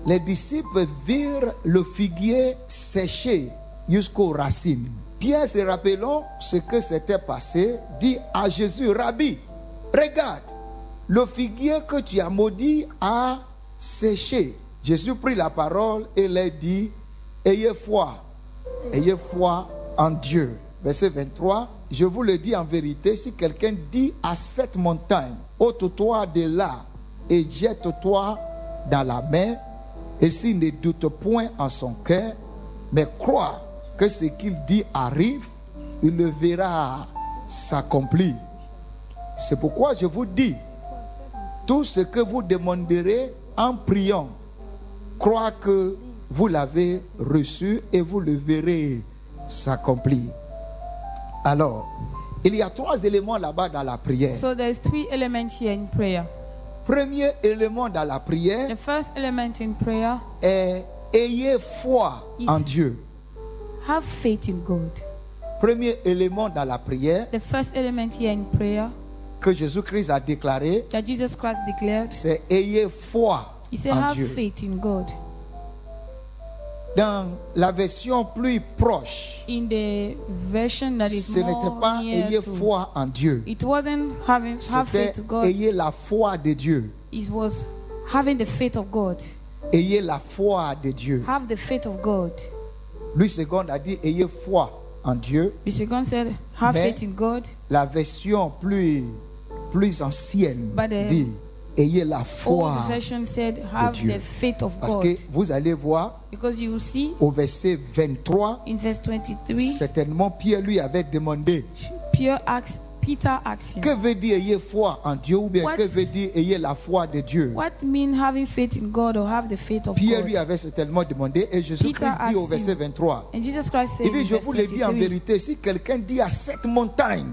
les disciples virent le figuier séché jusqu'aux racines. Pierre, se rappelant ce que s'était passé, dit à Jésus, Rabbi, regarde, le figuier que tu as maudit a séché. Jésus prit la parole et leur dit, ayez foi en Dieu. Verset 23, je vous le dis en vérité, si quelqu'un dit à cette montagne, ôte-toi de là et jette-toi dans la mer, et s'il ne doute point en son cœur, mais croit que ce qu'il dit arrive, il le verra s'accomplir. C'est pourquoi je vous dis, tout ce que vous demanderez en priant, croyez que vous l'avez reçu et vous le verrez s'accomplir. Alors, il y a 3 éléments là-bas dans la prière. So there's 3 elements here in prayer. Premier élément dans la prière The first element in prayer est ayez foi en Dieu. have faith in God. Premier élément dans la prière The first element here in prayer que Jésus-Christ a déclaré, that Jesus Christ declared, c'est ayez foi he said, en have Dieu. faith in God. Dans la version plus proche, In the version that is ce n'était more pas near ayez to, foi en Dieu. it wasn't have C'était faith to God. ayez la foi de Dieu. It was having the faith of God. Ayez la foi de Dieu. Have the faith of God. Louis II a dit ayez foi en Dieu. Mr. God said, have Mais faith in God. la version plus ancienne But the dit ayez la foi. Old version said, have Dieu. the faith of Parce God. que vous allez voir Because you will see au verset 23, in verse 23, certainement Pierre lui avait demandé Peter asked him, que veut dire ayez foi en Dieu ou bien What- que veut dire ayez la foi de Dieu. what mean having faith in God or have the faith of Pierre God? lui avait certainement demandé et Jésus-Christ Peter dit au asked verset him. 23, And Jesus Christ said il dit in je verse vous le dis en 23, vérité, si quelqu'un dit à cette montagne,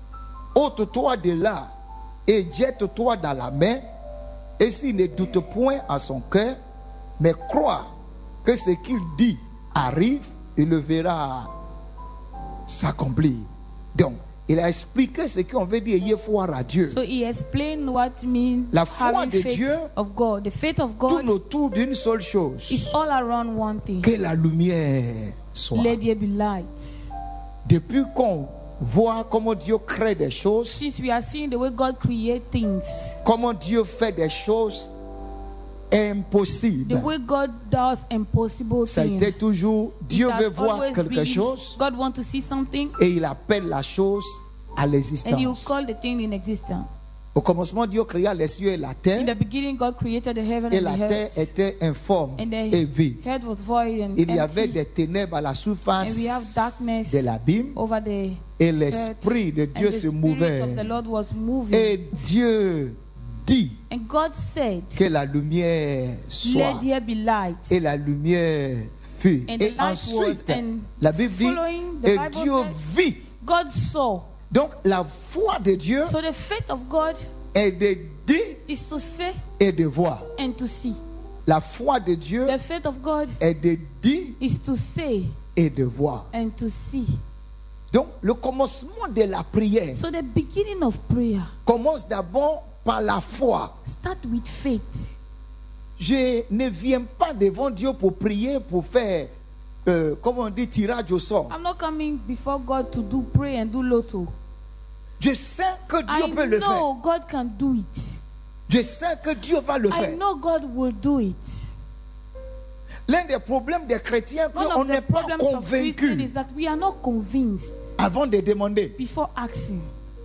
ôte-toi de là et jette-toi dans la mer, et s'il ne doute point en son cœur, mais croit que ce qu'il dit arrive, il le verra s'accomplir. Donc, il a expliqué ce qu'on veut dire ayez foi à Dieu. So he explained what mean La foi having de faith Dieu of God. The faith of Tourne God autour d'une seule chose, is all around one thing. que la lumière soit. Let there be light. Depuis qu'on voit comment Dieu crée des choses, Since we are seeing the way God creates things, comment Dieu fait des choses the impossibles. way God does impossible Ça a things, été toujours, Dieu it has veut voir always quelque been, chose God wants to see something et il appelle la chose à and He will l'existence. call the thing in existence. Au commencement, Dieu créa les cieux et la In terre, the beginning, God created the heaven et and la the terre earth, était informe and et vide. the earth was void and Il y avait empty, des ténèbres à la surface and we have darkness de l'abîme over the et earth, l'Esprit de Dieu and the se Spirit mouvait. of the Lord was moving. Et Dieu dit And God said, que la lumière soit. let there be light. Et la lumière fut. And Et the light ensuite, was, and la Bible dit, following, the et Bible Dieu said, vit. God saw. Donc la foi de Dieu So the faith of God est de dire is to say et de voir. and to see. La foi de Dieu The faith of God est de dire is to say et de voir. and to see. Donc le commencement de la prière So the beginning of prayer commence d'abord par la foi. start with faith. Je ne viens pas devant Dieu pour prier, pour faire, comment on dit, tirage au sort. I'm not coming before God to do pray and do lotto. Je sais que Dieu I peut le faire. know God can do it. Je sais que Dieu va le I faire. know God will do it. L'un des problèmes des chrétiens, One qu'on of n'est the pas problems of Christians convaincu is that we are not convinced avant de demander. before asking.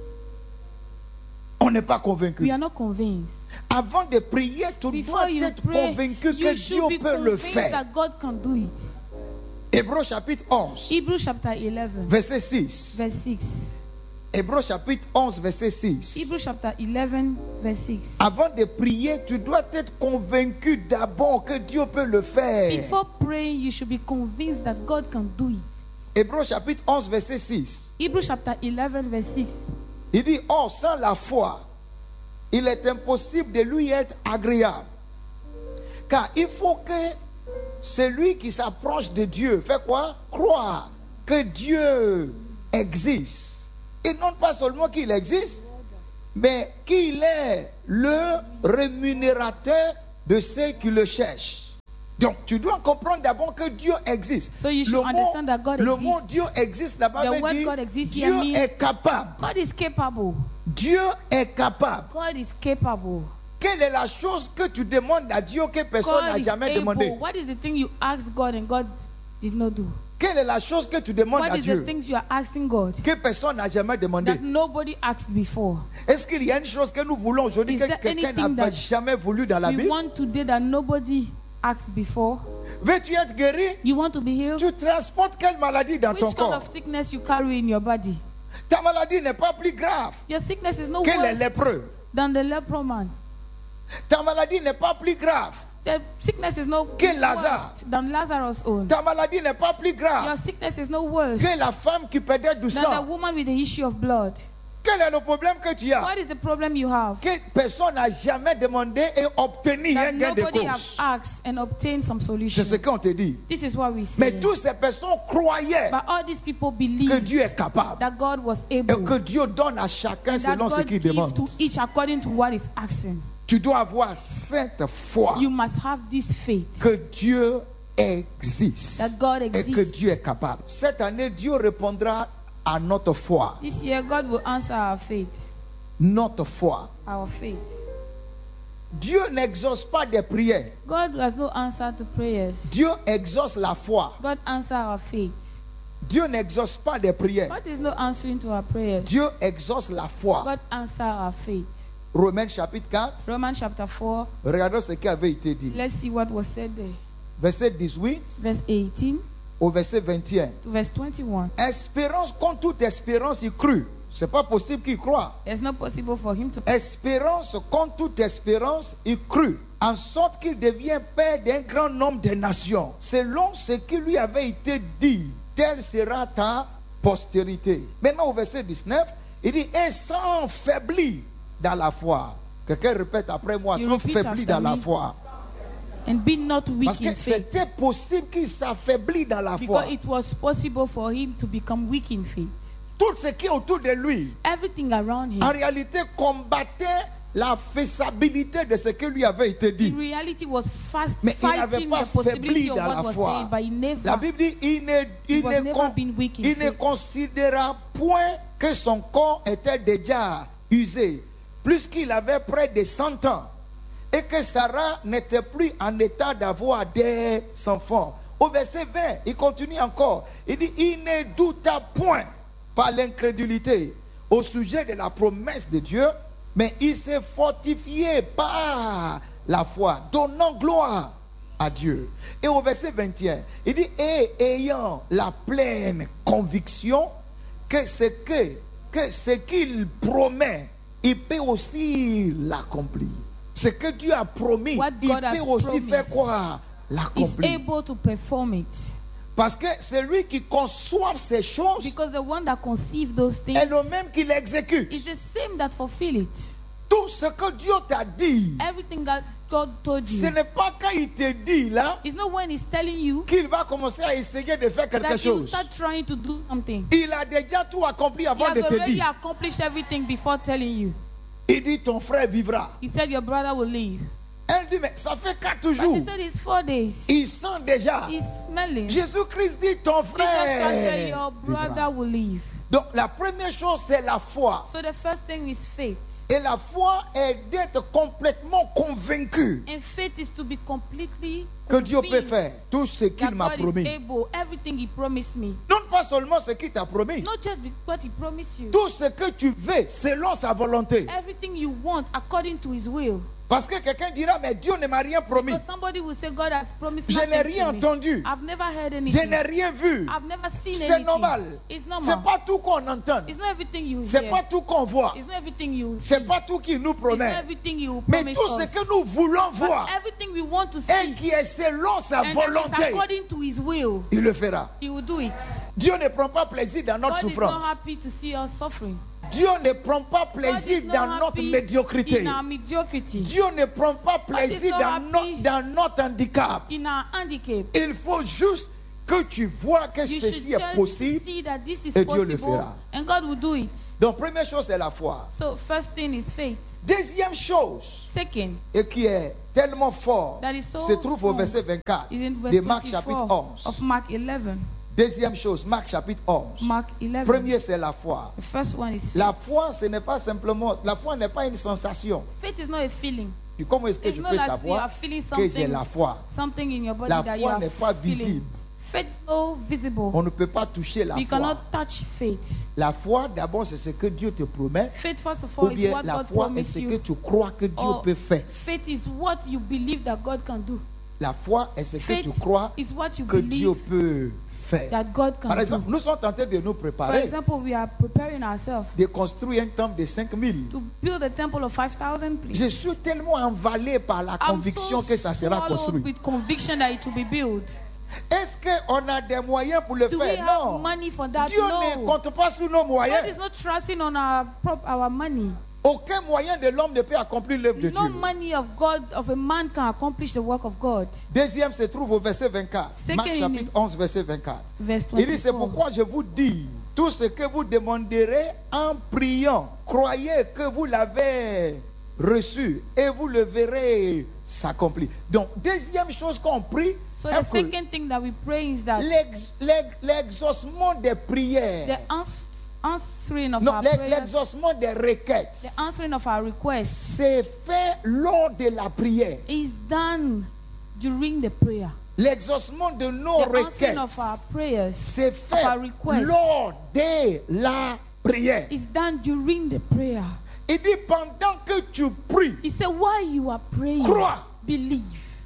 On n'est pas convaincu. We are not convinced. Avant de prier, tu Before dois you être pray, convaincu que you should Dieu be peut le convinced faire. that God can do it. Hébreux chapitre 11, Hebrews chapter 11, verset 6. verse 6. Hébreux chapitre 11, verset 6. Hebrews chapter 11, verse 6. Avant de prier, tu dois être convaincu d'abord que Dieu peut le faire. Before praying, you should be convinced that God can do it. Hébreux chapitre 11, verset 6. Hebrews chapter 11, verse 6. Il dit, oh, sans la foi, il est impossible de lui être agréable. Car il faut que celui qui s'approche de Dieu fait quoi? Croire que Dieu existe. Et non pas seulement qu'il existe, mais qu'il est le rémunérateur de ceux qui le cherchent. Donc, tu dois comprendre d'abord que Dieu existe. So you should understand that God le exists. mot Dieu existe là-bas The veut word dire God exists Dieu here means est capable. God is capable. Dieu est capable. God is capable. Quelle est la chose que tu demandes à Dieu que personne n'a God is jamais demandé? able. What is the thing you asked God and God did not do? Quelle est la chose que tu demandes What à is the Dieu things you are asking God que personne n'a jamais demandé? that nobody asked before? Est-ce qu'il y a une chose que nous voulons aujourd'hui Is que there quelqu'un anything n'a that jamais voulu dans la We Bible? want today that nobody asked before. Veux-tu être guéri? You want to be healed? Tu transportes quelle maladie dans ton Which kind corps? of sickness you carry in your body? Ta maladie n'est pas plus grave Your sickness is no que les worse lépreux. than the leper man. Ta maladie n'est pas plus grave The sickness is no que Lazare. worse than Lazarus' own. Ta maladie n'est pas plus Your grave sickness is no worse que la femme qui perdait du than the sang. woman with the issue of blood. Quel est le problème que tu as? What is the problem you have? Que personne n'a jamais demandé et obtenu That un gain de nobody have cause. asked and obtained some C'est solution. ce qu'on te dit. This is what we say. Mais toutes ces personnes croyaient But all these people que believe Dieu est capable that God was et able, que Dieu donne à chacun and that selon ce God qu'il gives demande. to each according to what is asking. Tu dois avoir cette foi You must have this faith que Dieu existe that God et que exists. Dieu est capable. Cette année, Dieu répondra à notre foi. This year, God will answer our faith. Notre foi. Our faith. Dieu n'exauce pas des prières. God has no answer to prayers. Dieu exauce la foi. God answer our faith. Dieu n'exauce pas des prières. God is not answering to our prayers. Dieu exauce la foi. God answer our faith. Romains chapitre 4. Romans chapter 4. Regardons ce qui avait été dit. Let's see what was said there. Verset 18 Verse 18 au verset 21. to verse 21. Espérance, contre toute espérance, il crut. C'est pas possible qu'il croie. It's not possible for him to. Espérance, contre toute espérance, il crut. En sorte qu'il devient père d'un grand nombre de nations. Selon ce qui lui avait été dit, telle sera ta postérité. Maintenant au verset 19, il dit, et sans faiblir dans la foi. Quelqu'un répète après moi, You sans repeat faiblir dans after la me. foi. And be not Parce weak que in faith. c'était possible qu'il s'affaiblit dans la foi. Because it was possible for him to become weak in faith. Tout ce qui est autour de lui, Everything around him, en réalité, combattait la faisabilité de ce qui lui avait été in dit. reality, was fast Mais il n'avait fighting pas the possibility faibli of dans what la was foi. saying, but he La never, Bible dit, he was never been weak in il ne faith. considéra point que son corps était déjà usé, puisqu'il avait près de 100 ans, et que Sarah n'était plus en état d'avoir des enfants. Au verset 20, il continue encore. Il dit, il ne douta point par l'incrédulité au sujet de la promesse de Dieu, mais il s'est fortifié par la foi, donnant gloire à Dieu. Et au verset 21, il dit, et ayant la pleine conviction que ce qu'il promet, il peut aussi l'accomplir. Ce que Dieu a promis, What il God has peut aussi promised faire quoi? is L'accomplir. able to perform it. Parce que celui qui conçoit ces choses Because the one that conceived those things est le même qui l'exécute. is the same that fulfill it. Tout ce que Dieu t'a dit, Everything that God told ce you, n'est pas quand il te dit là it's not when he's telling you qu'il va commencer à essayer de faire quelque that he will chose. start trying to do something. Il a déjà tout accompli He avant has de te already dire. accomplished everything before telling you. Il dit ton frère vivra. He said your brother will leave. Elle dit mais ça fait 4 But jours. she said it's 4 days. Il sent déjà. He's smelling. Jésus-Christ dit ton Jesus Christ said frère your vivra. brother will leave. Donc la première chose c'est la foi. So the first thing is faith. Et la foi est d'être complètement convaincu And faith is to be completely que Dieu peut convinced faire tout ce qu'il that m'a God is promis. able. Everything he promised me. Non pas seulement ce qu'il t'a promis. Not just what he promised you. Tout ce que tu veux selon sa volonté. Everything you want according to his will. Parce que quelqu'un dira mais Dieu ne m'a rien promis. Because somebody will say God has promised Je nothing n'ai rien to me. entendu. I've never heard Je anything. n'ai rien vu. I've never seen C'est anything. normal. It's C'est normal. pas tout qu'on entend. It's not everything you C'est hear. pas tout qu'on voit. It's not everything you see. C'est pas tout qu'il nous It's not promet. everything you Mais promise tout ce us. que nous voulons voir But everything we want to et see qui est selon sa and that is volonté, according to his will, il le fera. he will do it. Dieu ne prend pas plaisir dans notre God is not souffrance. happy to see us suffering. Dieu ne prend pas God plaisir is dans not notre happy médiocrité. in our mediocrity, Dieu ne prend pas plaisir not dans happy dans notre handicap. in our handicap. Il faut juste que tu vois que You ceci should est just possible. see that this is et Dieu le possible fera. and God will do it. Donc, première chose, c'est la foi. So first thing is faith. Deuxième chose, Second, et qui est tellement fort, that is so se trouve au strong, verset 24 is in verse de Marc chapitre 24 11. of Mark 11. Deuxième chose, Marc chapitre 11. Mark 11. Premier, c'est la foi. The first one is faith. La foi, ce n'est pas simplement, la foi n'est pas une sensation. Faith is not a feeling. Puis comment est-ce que It's je not peux like you savoir are feeling que j'ai something, la foi? something in your body La that you foi are n'est pas feeling. visible. Faith is so visible. On ne peut pas toucher la You foi. cannot touch faith. La foi, d'abord, c'est ce que Dieu te promet. Faith, first of Ou all, is bien what la God foi est promised ce que you. tu crois que Dieu Or, peut faire. faith is what you believe that God can do. La foi est ce que Faith tu crois is what you que Dieu believe peut faire. that God can Par exemple, do. nous sommes en train de nous For préparer example, we are preparing ourselves de construire un temple de 5000. to build a temple of 5,000 Je please. suis tellement emballé par la I'm conviction so que ça sera swallowed construit. with conviction that it will be built. Est-ce qu'on a des moyens pour le Do we faire? have Non. money for that? Dieu ne No. compte pas sur nos God moyens. is not trusting on our money. Aucun moyen de l'homme ne peut accomplir l'œuvre de No Dieu. money of God, of a man can accomplish the work of God. Deuxième se trouve au verset 24. Second Marc in- chapitre 11, verset 24. Verse Il dit, c'est 24. pourquoi je vous dis, tout ce que vous demanderez en priant, croyez que vous l'avez reçu et vous le verrez s'accomplir. Donc, deuxième chose qu'on prie, So est the second thing that we pray is that l'exaucement des prières. the answering of Non, our prayers, l'exaucement des requêtes. the answering of our requests C'est fait lors de la prière. is done during the prayer. L'exaucement de nos The requêtes, answering of our prayers c'est fait our request lors de la prière. is done during the prayer. Il dit pendant que tu pries, He said, while you are praying, crois. believe.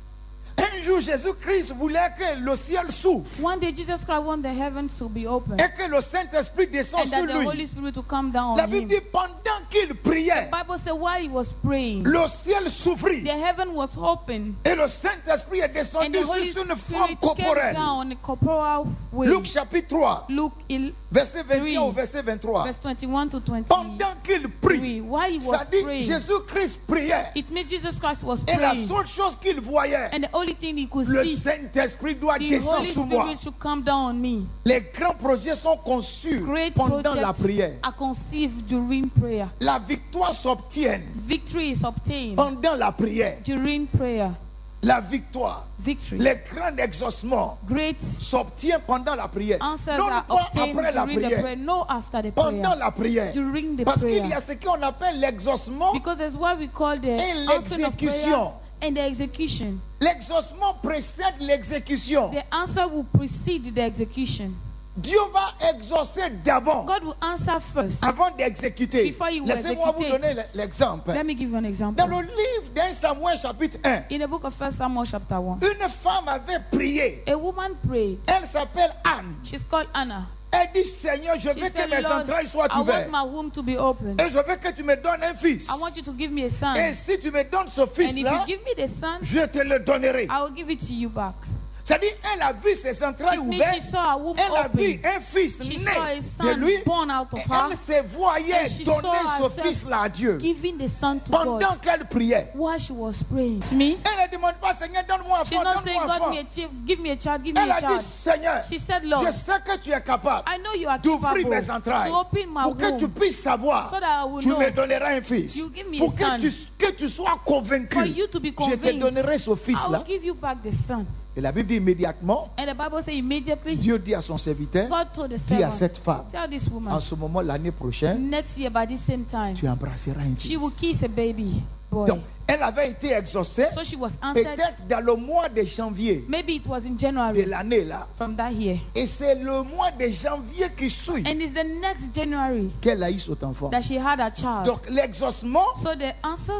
Un jour, Jésus-Christ voulait que le ciel s'ouvre One day Jesus Christ wanted the heavens to be open et que le Saint-Esprit descende and that sur the Holy lui. Spirit to come down La on Bible him. dit pendant qu'il priait, The Bible said while he was praying, le ciel s'ouvrit the heaven was open et le Saint-Esprit est and descendu the Holy sur une femme Spirit came corporelle. down in a corporal way. Luc chapitre 3, Luke verset 21 3, au verset 23. verse 21 to 23. Pendant qu'il prie, While he ça was dit praying, Jésus-Christ priait it means Jesus Christ was et la praying, seule chose qu'il voyait, and the only thing he could le see, Saint-Esprit doit the descendre Holy sur moi. Spirit should come down on me. Les grands projets sont conçus Great pendant la projects prière. are conceived during prayer. La victoire s'obtient Victory is obtained pendant la prière. during prayer. La victoire, Victory, les grands exaucements great s'obtiennent pendant la prière. answers Non are pas obtained après la during the prière, prayer, no after the pendant prayer, la prière. during the Parce qu'il y prayer. a ce qu'on appelle l'exaucement. Because that's what we call the Et answering of l'exécution. prayers and the execution. L'exaucement précède l'exécution. The answer will precede the execution. Dieu va exaucer d'abord, God will answer first. avant d'exécuter. Before you Laissez-moi vous execute. donner l'exemple. Let me give you an Dans example. le livre d'un Samuel chapitre 1, In the book of 1 Samuel chapter 1, une femme avait prié. a woman prayed. Elle s'appelle Anne. She's called Anna. Elle dit, Seigneur, je She veux que said, mes Lord, entrailles soient I want ouvertes. my womb to be open. Et je veux que tu me donnes un fils. I want you to give me a son. Et si tu me donnes ce And if fils-là, you give me the son, je te le donnerai. I will give it to you back. C'est-à-dire, elle a vu ses entrailles It means she ouvertes. saw her womb Elle a vu open. un fils She saw a né de son lui. born out of Et her. elle se voyait And she donner saw ce herself fils-là à Dieu. Giving the son to Pendant God qu'elle priait. while she was praying. It's me. Elle ne demande pas, Seigneur, donne-moi un She's enfant, not saying, donne-moi un God, enfant. me a chief, give me a child, give me Elle a a dit, child. Seigneur, She said, je Lord, sais que tu es capable I know you are d'ouvrir capable mes entrailles to open my pour que tu womb puisses savoir. so that I will Tu know me donneras un fils. You give me Pour a son. que tu sois convaincu. for you to be Je te convinced. donnerai ce I fils-là. will give you back the son. Et la Bible dit immédiatement, And the Bible says immediately, Dieu dit à son serviteur, God told the dis à servant, cette femme, tell this en woman, ce moment, l'année prochaine, next year by this same time, tu embrasseras un she fils. will kiss a baby boy. Donc, elle avait été exaucée So she was answered. peut-être dans le mois de janvier Maybe it was in de January l'année là. from that year. Et c'est le mois de janvier qui suit And it's the next January qu'elle a eu cet enfant. that she had a child. Donc, l'exaucement, So the answers,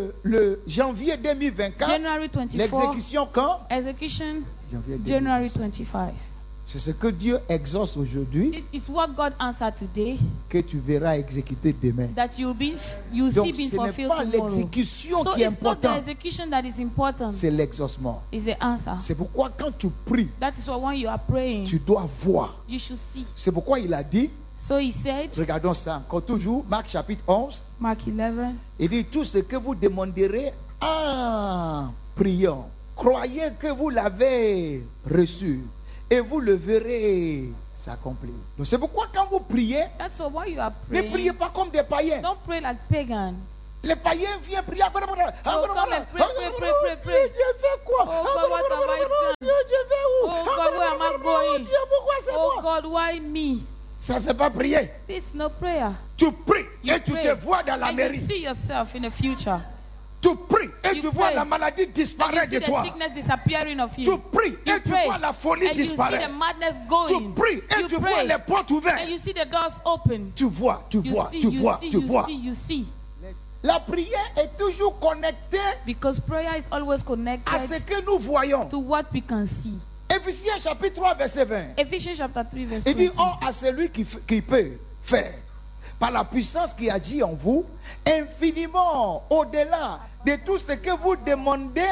le janvier 2024, January 24, l'exécution quand? execution, Janvier 2024. January 25. C'est ce que Dieu exauce aujourd'hui This is what God answered today que tu verras exécuter demain. that you see Donc, being ce n'est fulfilled pas tomorrow. l'exécution So qui est it's not the importante, execution that is important, c'est l'exaucement. it's the answer. C'est pourquoi quand tu pries, That is why when you are praying, tu dois voir. you should see. C'est pourquoi il a dit, So he said, regardons ça encore toujours, Marc chapitre 11, Mark 11, il dit tout ce que vous demanderez en priant, croyez que vous l'avez reçu et vous le verrez s'accomplir. Donc c'est pourquoi quand vous priez, That's why when you are ne praying, priez pas comme des païens. don't pray like pagans. Les païens viennent prier. come and pray. Dieu fait quoi? Oh, God, what have I done? Dieu fait où? Oh, God, where am I going? Dieu, pourquoi c'est Oh moi? God, why me? Ça, c'est pas prier. This is no prayer. Tu pries You et tu pray, te vois dans la and you mairie. see yourself in the future. Tu pries et You tu vois pray, la maladie And you disparaître see de the toi. sickness disappearing of Tu you. pries et You tu pray, vois la folie and you see the disparaître. madness Tu going. pries et You tu vois pray, les portes ouvertes. and you see the doors open. Tu vois, tu You vois, see, tu you vois, see, tu you vois. see, you see. La prière est toujours connectée Because prayer is always à ce connected que nous voyons. to what we can see. Éphésiens chapitre 3 verset 20. Ephesians chapter 3 verse Il dit, 20. oh, à celui qui peut faire, par la puissance qui agit en vous, infiniment au-delà de tout ce que vous demandez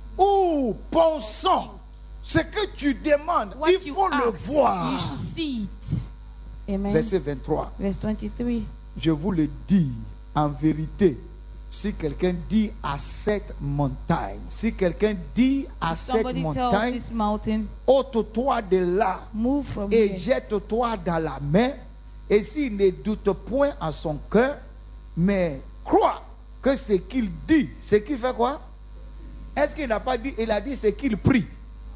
ou pensons. Ce que tu demandes, What il you faut le ask, voir. you should see it. Amen. Verset 23. Verse 23. Je vous le dis en vérité. Si quelqu'un dit à cette montagne, si quelqu'un dit à cette Somebody tells montagne, this mountain, ôte-toi de là move from et here. jette-toi dans la mer. Et s'il ne doute point en son cœur, mais croit que ce qu'il dit, ce qu'il fait quoi? Est-ce qu'il n'a pas dit? Il a dit ce qu'il prie.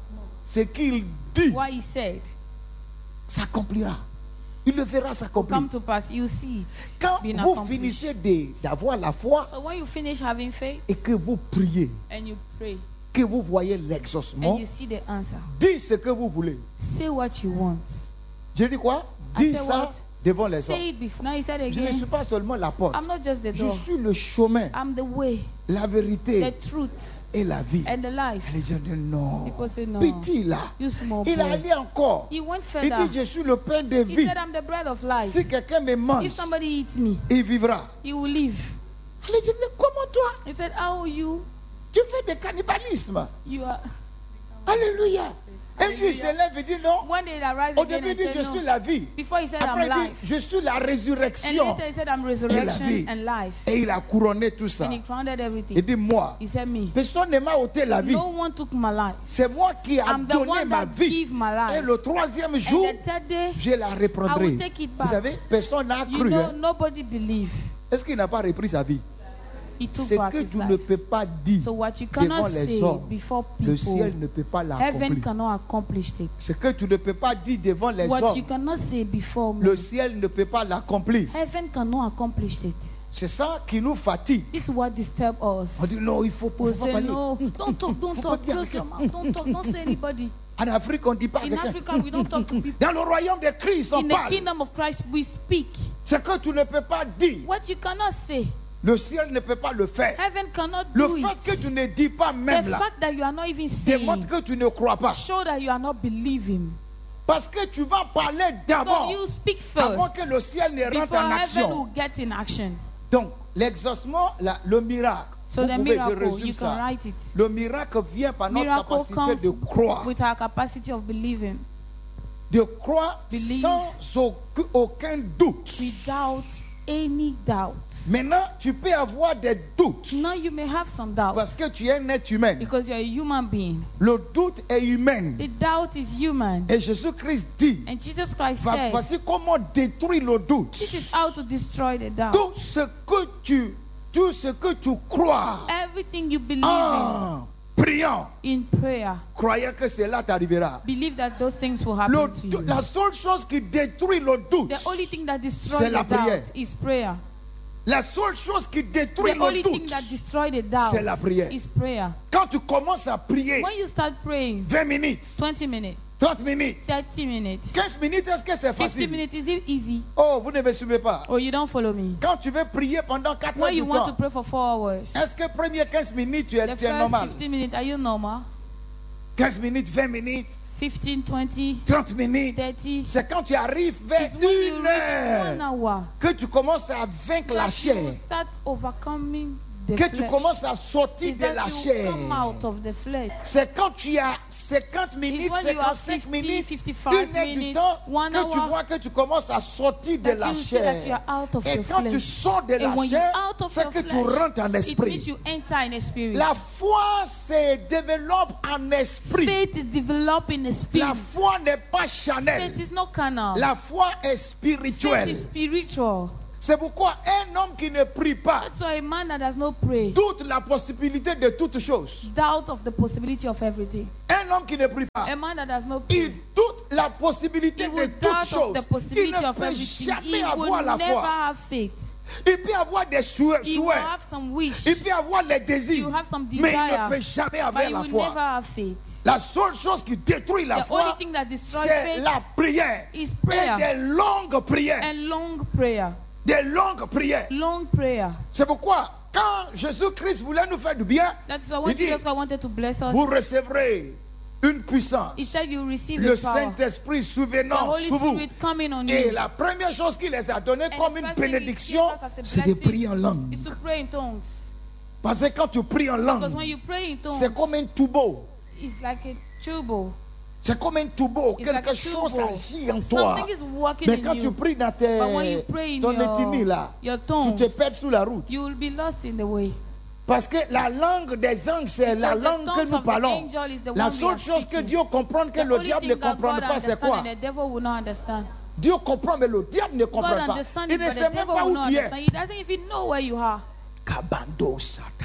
Ce qu'il dit What he said s'accomplira. Il le verra will s'accomplir. come to pass. You see it Quand being vous accomplished. finissez d'avoir la foi So when you finish having faith et que vous priez, and you pray que vous voyez and l'exaucement, you see the answer, dites ce que vous voulez. say what you want. Je dis quoi? I Dis say ça what? devant les hommes. Say it before. Now he said Je ne suis again, pas seulement la porte. I'm not just the Je door. suis le chemin, I'm the way, la the vérité truth, et la vie. and the life. Et les gens disent non. People say no. Petit là. You small Il a boy. allé encore. He went Il further. dit je suis le pain de He vie. said, I'm the bread of life. Si quelqu'un me mange, If somebody eats me, il vivra. he will live. Elle dit mais comment toi? He said, how you? Tu fais du cannibalisme. You are. Alléluia. Un jour il se lève et dit non. One day it arise Au again début il and dit said je suis no. la vie. Before he said, I'm Après il dit life. je suis la And résurrection. later he said, I'm vie. resurrection and life. Et il a couronné tout ça. And he crowned Il everything. dit moi, He said, me. personne ne m'a ôté la vie. No one took my life. C'est moi qui ai I'm the donné one ma that vie. give my Et life. le troisième jour, And the third day, je la I reprendrai. will take it Vous back. savez, personne n'a You cru. know, Hein. nobody believed. Est-ce qu'il n'a pas repris sa vie? He took Ce back que his tu ne life. peux pas dire So what you devant cannot les say hommes, before le ciel people, ne peut pas heaven l'accomplir. cannot accomplish it. Ce que tu ne peux pas dire devant les What you hommes, cannot say before le me, ciel ne peut pas l'accomplir. heaven cannot accomplish it. C'est ça qui nous fatigue. This is what disturbs us. On dit non, il faut We pas say parler. no, don't talk, don't Faut pas talk, dire close à your quelqu'un. mouth, don't talk, don't say anybody. En Afrique, on ne dit pas à In quelqu'un. Africa, we don't talk to people. Dans le royaume de Christ, on In the parle. kingdom of Christ, we speak. Ce que tu ne peux pas dire, What you cannot say, le ciel ne peut pas le faire. heaven cannot Le do fait que tu it. ne dis pas The même là, fact that you are not even saying démontre que tu ne crois pas. show that you are not believing. Parce que tu vas parler So d'abord you speak avant first que le ciel ne rentre before en heaven action. will get in action. Donc, l'exaucement, le miracle, So vous the pouvez, je miracle, résume you can ça. write it. Le miracle vient par notre Miracle capacité comes de croire. with our capacity of believing De croire Believe. sans aucun doute. without any doubt. Maintenant, tu peux avoir des doutes. Now you may have some doubt Parce que tu es un être humain. because you're a human being. Le doute est humain. The doubt is human. Et Jésus-Christ dit, And Jesus Christ said, voici comment détruire le doute. this is how to destroy the doubt. Tout ce que tu crois Everything you believe en priant, in prayer, croyez que cela t'arrivera. believe that those things will happen to you. La seule chose qui détruit le doute, The only thing that C'est destroys la the prière. doubt is prayer. la seule chose qui détruit The le only thing doute, that destroys the doubt c'est la prière. is prayer. quand tu commences à prier When you start praying, 20 minutes, 20 minutes, 30 minutes, 30 minutes, 15 minutes, est-ce que c'est 50 facile? minutes, is it easy? Oh, vous ne me suivez pas. Or you don't follow me? Quand tu veux prier pendant 4 heures When you du want to temps, pray for 4 hours, est-ce que première 15 minutes, tu the es first normal? 15 minutes, are you normal? 15 minutes, 20 minutes, 15, 20, 30 minutes. 30. C'est quand tu arrives vers It's when you 1 reach 1 heure hour que tu commences à vaincre la that you chair. start overcoming the que tu flesh commences à sortir is de that la you chair. come out of the flesh. C'est quand tu as 50 minutes, when you have 55 50, minutes, 55 une heure du minutes, temps, 1 que tu hour, vois que tu commences à sortir de that la you see that you chair. are out of Et the quand tu flesh. sors de la And when chair, you're out of c'est your que tu flesh, rentres en it means esprit. you enter in a spirit. La foi se développe en esprit. Faith is developed in the spirit. La foi n'est pas charnelle. Faith is not carnal. La foi est Faith spirituelle. is spiritual. C'est pourquoi un homme qui ne prie pas That's why a man that does not pray doute la possibilité de toutes choses. doubt of the possibility of everything. Un homme qui ne prie pas, A man that does not il pray, doute la possibilité he de will toutes doubt of choses. the Il possibility ne of peut everything. jamais He will avoir la never foi. have faith. Il peut avoir des souhaits, He will have some wish, il peut avoir les désirs, You have some mais il ne desire, peut jamais but avoir he la will foi. never have faith. La seule chose qui détruit la The only foi, thing that destroys c'est faith la prière. is Et prayer des longues prières. and long prayer. Des longues prières. Long prayer. C'est pourquoi, quand Jésus-Christ voulait nous faire du bien, That's why il when dit, Jesus God wanted to bless us, vous recevrez une puissance. He said you receive Le the power. Saint-Esprit The souvenant Holy sur vous. Spirit coming on Et you. la première chose qu'il les a donné And comme the une first thing He bénédiction, gave us as a c'est de blessing prier en langue. is to pray in tongues. Parce que quand tu pries en Because when langue, you pray in tongues, c'est comme un tubo. it's like a tubo. C'est comme un tubo. It's Quelque like a chose tubo. agit en toi. Something is working Mais in quand tu you. pries dans But when you pray in ton ethnie là, your tu tongues, te perds sur la route. you will be lost in the way. Parce que la langue des anges, c'est la Because the langue que tongues nous of the parlons. angel is the La one we seule are chose que speaking. Dieu comprend que The le only diable ne thing that comprend God pas, c'est understands quoi? and the devil will not understand. Dieu comprend, mais le diable ne God comprend pas. understands Il it, ne but sait the même devil pas will où not tu es. understand. He doesn't even know where you are. Kabando sata.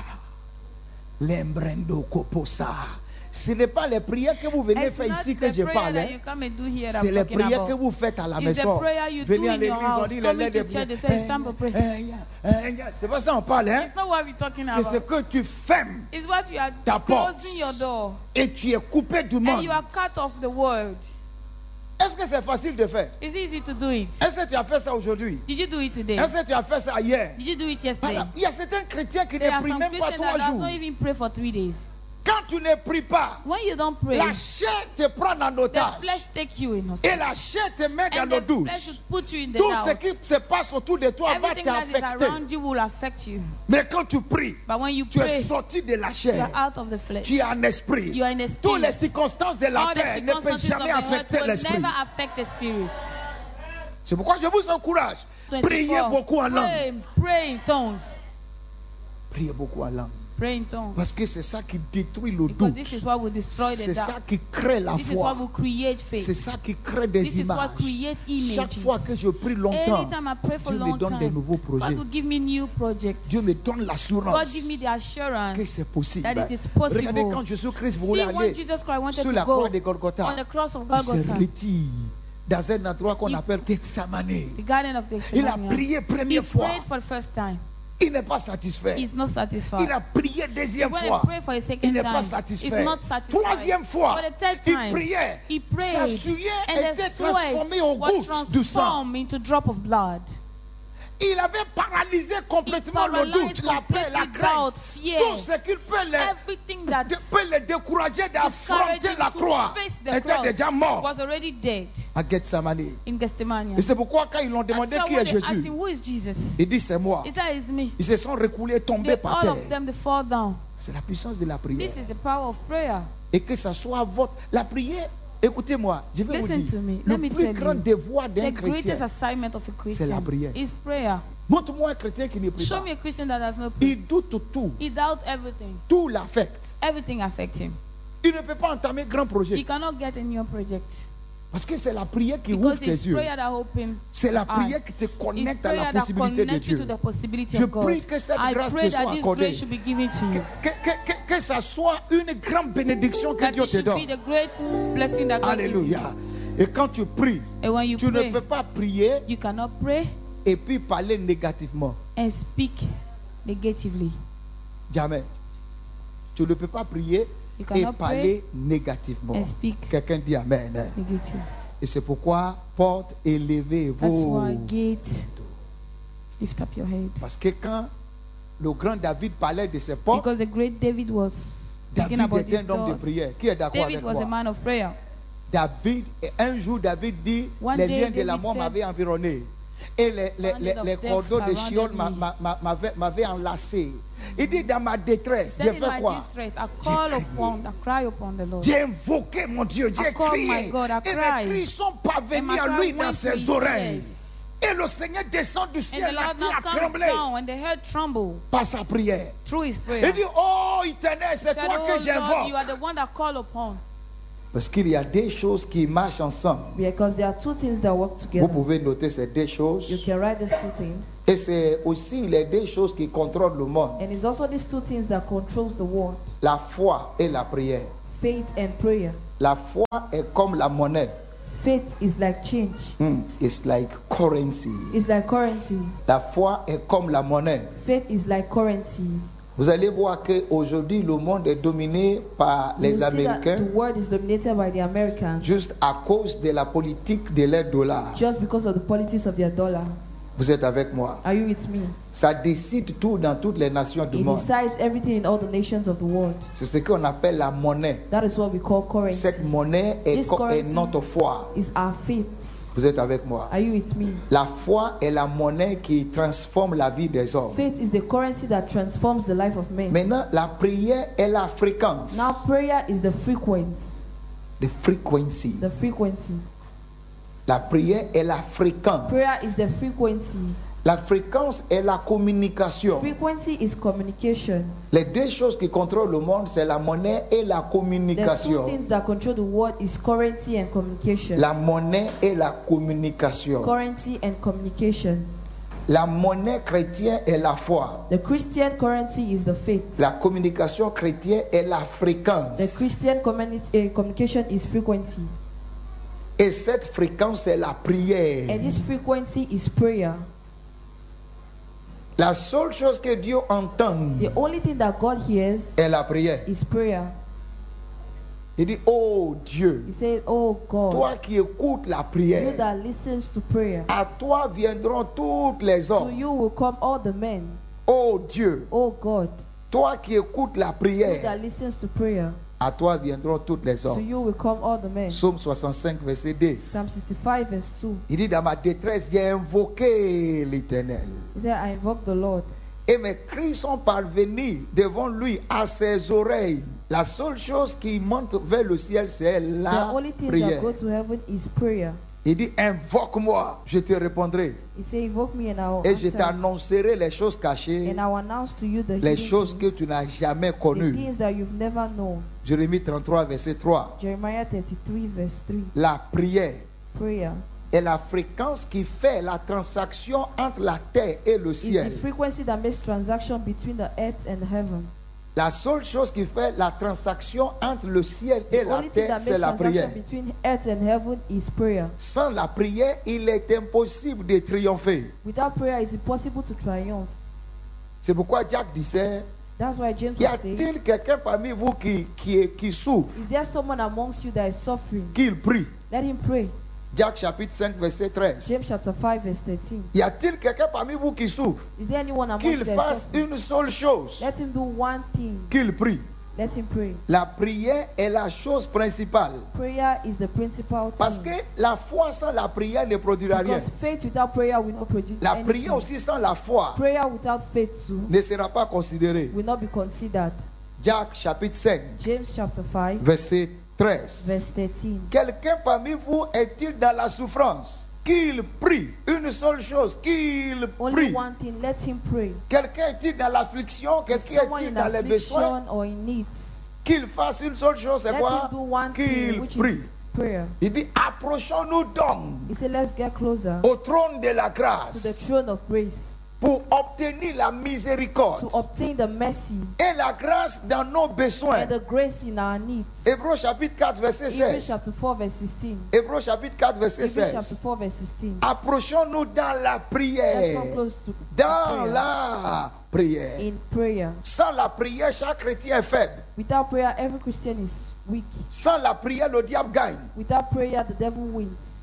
Lembrendo koposa. Ce n'est pas les prières que vous venez It's faire not ici que the je prayer parle. that you come and do here that C'est I'm les talking prières que about. vous faites à la It's the maison. prayer you Venez do à in your l'église, on house. dit les Coming lettres to de church, they say it's time to pray. C'est pas ça on parle, hein? It's not what we're talking C'est ce about. que tu fermes It's what you are ta porte closing your door et tu es coupé du and monde. you are cut off the world. Est-ce que c'est facile de faire? It's easy to do it. Est-ce que tu as fait ça aujourd'hui? Did you do it today? Est-ce que tu as fait ça hier? Did you do it yesterday? Voilà. Il y a certains chrétiens qui There ne are prient some même pas Christians 3 that jours. don't even pray for 3 days. Quand tu ne pries pas, When you don't pray, la chair te prend en the otage. flesh take you in Et hospital. la chair te met dans And le the doute. flesh will put you in the Tout ce doubt. qui se passe autour de toi va Everything that is t'affecter. around you will affect you. Mais quand tu pries, But when you tu es pray, sorti de la you chair. are out of the flesh. Tu es en esprit. You are in the Toutes les spirit. circonstances de la All the terre ne peuvent circumstances of jamais the earth affecter will l'esprit. never affect the spirit. C'est pourquoi je vous encourage. 24. Priez beaucoup en langue. Pray in tongues. Priez beaucoup en langue. Pray in tongues. Parce que c'est ça qui détruit le Because doute. this is what will destroy the C'est ça doubt. qui crée la This is what foi. will create C'est faith. ça qui crée des This is what images. creates Chaque images. fois que je prie longtemps, Anytime I pray for a Dieu me long donne des time, nouveaux projets. God will give me new projects. Dieu me donne God l'assurance give me the que assurance c'est possible. that it is possible. Regardez quand Jésus-Christ voulait See, when aller Jesus Christ wanted sur to la go croix de on Golgotha, the cross of il se Golgotha, retire dans un endroit qu'on Il- appelle Gethsemane. the garden of Il a Gethsemane. prié He première fois. prayed for the first time. Il n'est pas satisfait. He's not Il satisfied. a prié He deuxième went fois. and prayed for a Il second n'est pas time. satisfait. He's not satisfied. Troisième fois, For the third il time, priait. he Sa prayed, sueur and the était sweat transformée en was gouttes du sang. transformed into drop of blood. Il avait paralysé complètement le doute, la peur, la completely doubt, crainte. fear, Tout ce qui peut everything that peut les décourager discouraged d'affronter him la to croix face the était cross déjà mort was already dead à Gethsemane. in Gethsemane. Et c'est pourquoi quand ils l'ont And demandé so qui when est they asked Jésus, him, who is Jesus? il dit c'est moi. He said, it's me. Ils se sont reculés, tombés They, par all terre. of them, they fall down. C'est la puissance de la prière. This is the power of prayer. Et que ça soit votre... La prière, écoutez-moi, je vais vous Listen dire, to me. le Let me plus tell grand you. devoir d'un The greatest chrétien, assignment of a c'est la Christian prière. is prayer. montre-moi un chrétien qui ne prie Show pas. me a Christian that does not pray. Il doute tout. He doubts everything. Tout l'affecte. Everything affects him. Il ne peut pas entamer grand He projet. cannot get a new project. Parce que c'est la prière qui Because ouvre tes it's yeux. prayer that opens. C'est la eyes. prière qui te It's connecte à la prayer that possibilité de connects you Dieu. to the possibility Je of God. prie que cette I grâce pray te soit that this accordée. grace should be given to you. Que ça soit une grande bénédiction que That Dieu it te should be donne. the great blessing that God gives you. Alléluia. Et quand tu pries, And when you tu ne pray, peux pas prier you cannot pray et puis parler négativement. and speak negatively. Jamais. Tu ne peux pas prier You et cannot parler négativement. and speak Quelqu'un dit Amen. negatively. Et c'est pourquoi porte élevée That's vos. why gate, lift up your head. Parce que quand le grand David parlait de ses portes, Because the great David was thinking David about était these un homme de doors. prière. Qui est d'accord David avec was a moi? man of prayer. David, un jour David dit, One les day liens de la David mort said- m'avaient environné. Et les Bandit of death cordons de surrounded Sheol me. m'avaient enlacé. Il dit dans ma détresse, j'ai Said in fait my quoi? distress, I call upon, I cry upon the Lord. J'ai invoqué mon Dieu, j'ai call crié. my God, I Et cried. mes cris sont parvenus And my à cry lui went dans to ses his oreilles. ears. Et le Seigneur descend du And ciel, the la Lord terre now a comes tremblé down, and the head tremble par sa prière. through his Il prayer. dit, oh Éternel, c'est Said, toi oh que Lord, j'invoque. you are the one that call upon. Parce qu'il y a des choses qui marchent ensemble. Because there are two things that work Vous together. pouvez noter ces deux choses. You can write these two things. Et c'est aussi les deux choses qui contrôlent le monde. And it's also these two things that controls the world. La foi et la prière. Faith and prayer. La foi est comme la monnaie. Faith is like change. It's like currency. It's like currency. La foi est comme la monnaie. Faith is like currency. Vous allez voir qu'aujourd'hui, le monde est dominé par les You see that Américains the world is dominated by the Americans juste à cause de la politique de leur dollar. just because of the politics of their dollar. Vous êtes avec moi? Are you with me? Ça décide tout dans toutes les nations du It monde. decides everything in all the nations of the world. C'est ce qu'on appelle la monnaie. That is what we call currency. Cette monnaie est, This est currency notre foi. is our faith. Vous êtes avec moi? Are you with me? La foi est la monnaie qui transforme la vie des hommes. Faith is the currency that transforms the life of men. Maintenant, la prière est la fréquence. Now prayer is the frequency. The frequency. The frequency. La prière est la fréquence. Prayer is the frequency. La fréquence est la communication. Frequency is communication. Les deux choses qui contrôlent le monde, c'est la monnaie et la The two communication. things that control the world is currency and communication. La monnaie et la communication. Currency and communication. La monnaie chrétienne est la foi. The Christian currency is the faith. La communication chrétienne est la fréquence. The Christian communication is frequency. Et cette fréquence est la prière. And this frequency is prayer. La seule chose que Dieu entend The only thing that God hears est la prière. is prayer. Il dit, oh Dieu, He said, oh God, toi qui écoutes la you prière, that listens to prayer, à toi viendront toutes les to hommes. you will come all the men. Oh Dieu, Oh God, toi qui écoutes la you prière, that listens to prayer, à toi viendront toutes les to hommes. you will come all the men. Psaume 65, verset 2. Psalm 65 verse 2. Il dit, dans ma détresse, j'ai invoqué l'Éternel. He said, I invoke the Lord. Et mes cris sont parvenus devant lui à ses oreilles. La seule chose qui monte vers le ciel, c'est The la only thing that prière. go to heaven is prayer. Il dit, invoque-moi, je te répondrai. He said, invoke me and I will Et je answer. t'annoncerai les choses cachées, And I will announce to you the les hidden choses que things, tu n'as jamais the connues. things that you've never known. Jérémie 33, verset 3. Jeremiah 33 verse 3. La prière Prayer est la fréquence qui fait la transaction entre la terre et le is the ciel. frequency that makes transaction between the earth and heaven. La seule chose qui fait la transaction entre le ciel et The la only thing terre, that c'est makes la transaction prière. between earth and heaven is prayer. Sans la prière, il est impossible de triompher. Without prayer, it's impossible to triumph. C'est pourquoi Jacques disait, That's why James y was saying, a-t-il quelqu'un parmi vous qui souffre, is there someone amongst you that is suffering? qu'il prie? Let him pray. Jacques chapitre 5, verset 13. James chapter 5 verse 13. Y a-t-il quelqu'un parmi vous qui souffre, Is there anyone amongst qu'il you that is fasse suffering? une seule chose, Let him do one thing. qu'il prie? Let him pray. La prière est la chose principale. Prayer is the principal Parce que thing. la foi sans la prière ne produira rien. Because faith without prayer will not produce La anything. prière aussi sans la foi Prayer without faith too ne sera pas considérée. will not be considered. Jacques chapitre 5, James chapter 5 verset 13. verse 13. Quelqu'un parmi vous est-il dans la souffrance? Qu'il prie. Une seule chose, qu'il Only prie. one thing, let him pray. Quelqu'un est-il dans l'affliction? Is Quelqu'un someone est-il in dans les besoins? affliction or in needs? Qu'il fasse une seule chose, c'est Let quoi? him do one thing, Qu'il which prie. is prayer. Il dit, approchons-nous donc He said, let's get closer au trône de la to the grâce throne of grace pour obtenir la miséricorde to obtain the mercy et la grâce dans nos besoins. and the grace in our needs. Hébreux chapitre 4, verset Hebrews 16. chapter 4 verse 16. Hébreux chapitre 4, verset Hebrews chapter 16. 4 verse 16. Approchons-nous dans la Let's prière. come close to Dans prayer. la prière. In prayer. Sans la prière, chaque chrétien est faible. Without prayer, every Christian is weak. Sans la prière, le diable gagne. Without prayer, the devil wins.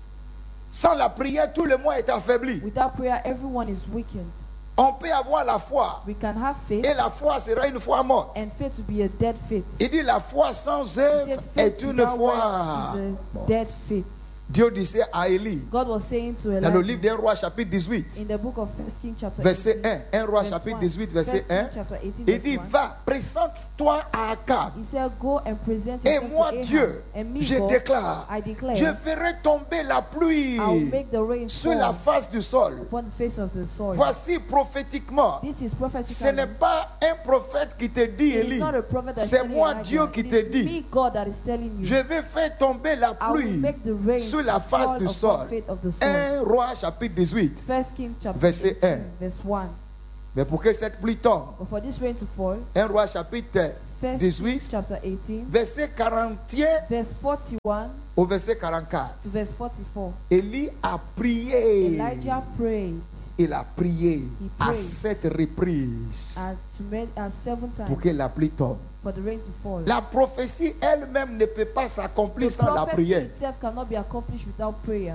Sans la prière, tout le monde est affaibli. Without prayer, everyone is weakened. On peut avoir la foi. We can have faith, Et la foi sera une foi morte. and faith to be a dead faith. Il dit la foi sans He œuvre said est faith une without foi works is a dead faith. Dieu disait à Élie, God was saying to dans le livre Elijah d'un roi chapitre 18, in the book of 1 Kings chapter verset 18, 1, 1 roi verse chapitre 1, 18, verset 1 1, Kings chapter 18, il verse dit, 1. va, présente-toi à Akab. He said, go and present Et yourself moi, to Ahab. Dieu, And me, je God, déclare, I declare, je ferai tomber la pluie I'll make the rain sur la fall face du sol. upon the face of the soil. Voici prophétiquement. This is Ce prophetically. n'est pas un prophète qui te dit, It is Élie. not a prophet that's C'est telling moi, Elijah. Dieu, qui It te is dit. me, God, that is telling you. Je vais faire tomber la I will pluie make the rain sur to la face fall du upon sol. the face of the soil. 1 roi chapitre 18. 1 Kings chapter Verset 18, 1. verse 1. Mais pour que cette pluie tombe, But for this rain to fall, 1 roi chapitre 1 18, Kings chapter 18, verset 41 verse 41 au verset 44. to verse 44. Élie a prié. Elijah prayed Il a prié à prayed. 7 reprises at 7 pour times que la pluie tombe. for the rain to fall. La prophétie elle-même ne peut pas s'accomplir The sans la prophecy prière. itself cannot be accomplished without prayer.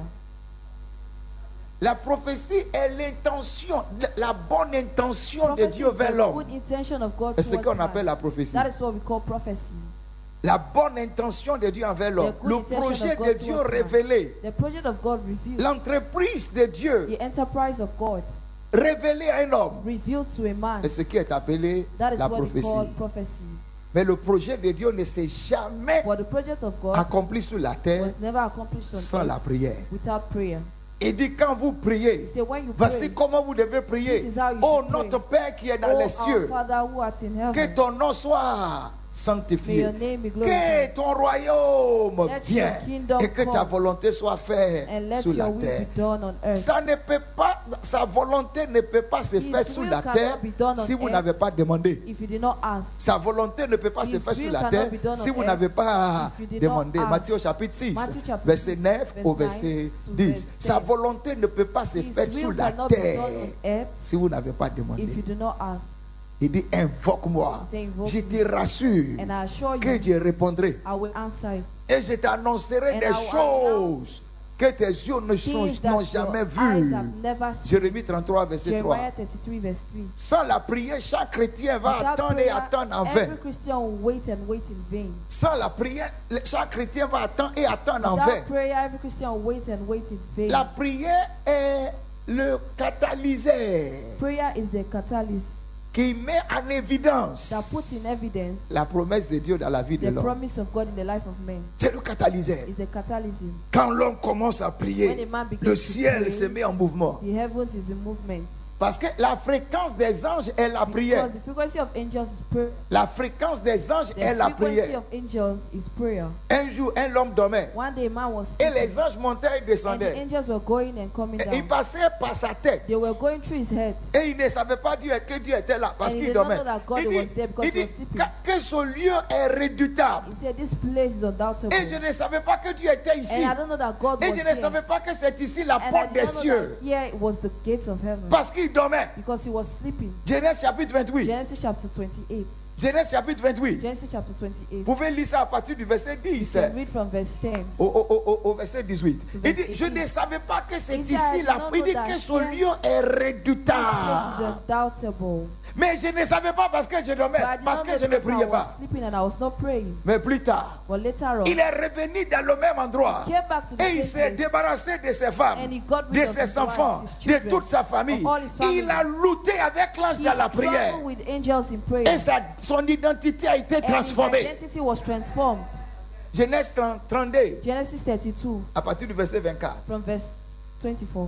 La prophétie est l'intention, la bonne intention de Prophecy Dieu is the vers l'homme. good intention of God C'est ce towards qu'on appelle man. la prophétie. That is what we call prophecy. La bonne intention de Dieu envers l'homme. The good Le intention projet of God de Dieu towards man. révélé. The project of God revealed. L'entreprise de Dieu The enterprise of God révélée à un homme. revealed to a man. C'est ce qui est appelé That is la what we prophétie. call prophecy. Mais le projet de Dieu ne s'est jamais But the project of God accompli sur la terre was never accomplished on sans la earth prière. without prayer. Il dit quand vous priez, He said, when you voici pray, comment vous devez prier. This is how you Oh should pray. notre Père qui est dans oh, les our cieux, Father who art in que heaven, ton nom soit may sanctifié. your name be Que glorified. ton royaume Let vienne your kingdom et que ta come. volonté soit faite And let sur la your will terre. be done on earth. Ça ne peut pas, sa volonté ne peut pas se His faire sur will la cannot terre be done on si vous earth. n'avez pas demandé. If you did not ask, Sa volonté ne peut pas se His faire sur will la cannot terre be done si on vous earth n'avez pas if you did demandé. not ask. Matthieu chapitre 6, Matthew chapter verset 6, 9 verse au 9 verset to 10. verse Sa 10. volonté ne peut pas se His faire sur will la cannot be terre done on earth si vous n'avez pas demandé. if you do not ask. Il dit invoque-moi. He said, invoke Je me. te rassure And I assure que you, je répondrai. I will answer Et je t'annoncerai And des I will choses que tes yeux things n'ont that jamais your eyes vues. have never seen. Jérémie 33, verset 3. Jeremiah 33 verse 3. Sans la prière, chaque chrétien va Without attendre et prayer, attendre en vain. every Christian will wait and wait in vain. Sans la prière, chaque chrétien va attendre et attendre en vain. Without prayer, every Christian will wait and wait in vain. La prière est le catalyseur Prayer is the catalyst qui met en évidence that puts in evidence la promesse de Dieu dans la vie de the l'homme. promise of God in the life of man. C'est le catalyseur. Is the catalysm. Quand l'homme commence à When a prier, man begins le to ciel pray, se met en mouvement. The heavens is in movement. Parce que la fréquence des anges est la prière. Because the frequency of angels is prayer. La fréquence des anges The est la frequency prière. of angels is prayer. Un jour, un homme dormait. One day, man was Et sleeping, les anges montaient et and the descendaient. angels were going and coming Et il down. passait par sa tête. They were going through his head. Et il ne savait pas que Dieu était là parce And he qu'il did not dormait. know that God Il was there because he was dit sleeping. que ce lieu est redoutable. He said, this place is undoubtable. Et je ne savais pas que Dieu était ici. And I don't know that God Et was je ne here. savais pas que c'est ici la And I porte did des not know cieux. that here was the gates of heaven. Parce qu'il dormait. Because he was sleeping. Genèse chapitre 28. Genesis chapter 28. Genèse chapitre 28. Genesis chapter 28. Vous pouvez lire ça à partir du verset 10 You can read from verse 10. au verset 18. To Il verse dit, je 18. ne savais pas que c'est He said, ici I did la not Il know dit that que ce here lieu est This place is redoutable. undoubtable. Mais je ne savais pas parce que je dormais, But I did parce not que know je ne because I priais was pas. sleeping and I was not praying. Mais plus tard, But later on, il est revenu dans le même endroit. he came back to the Et il same s'est place. débarrassé de ses femmes, And he got rid de of ses his enfants, wives, his de children, toute sa famille. of all his family. Il a lutté avec l'ange He dans la prière. struggled with angels in prayer. Et son identité a été And his transformée. identity was transformed. Genèse 32, Genesis 32 à partir du verset 24. from verse 24.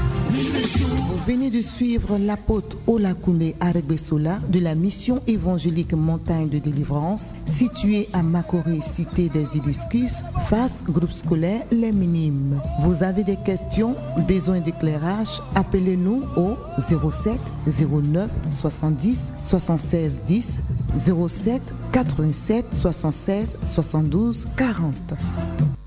Vous venez de suivre l'apôtre Olakunle Aregbesola de la mission évangélique Montagne de Délivrance, située à Makoré, cité des Hibiscus, face groupe scolaire Les Minimes. Vous avez des questions, besoin d'éclairage, appelez-nous au 07 09 70 76 10, 07 87 76 72 40.